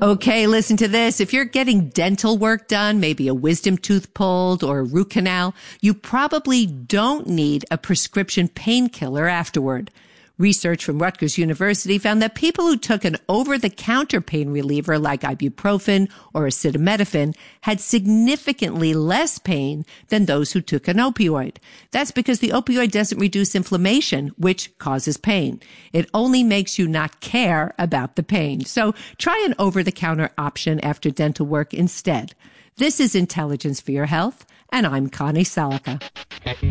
Okay, listen to this. If you're getting dental work done, maybe a wisdom tooth pulled or a root canal, you probably don't need a prescription painkiller afterward. Research from Rutgers University found that people who took an over-the-counter pain reliever like ibuprofen or acetaminophen had significantly less pain than those who took an opioid. That's because the opioid doesn't reduce inflammation, which causes pain. It only makes you not care about the pain. So try an over-the-counter option after dental work instead. This is Intelligence for Your Health, and I'm Connie Salica.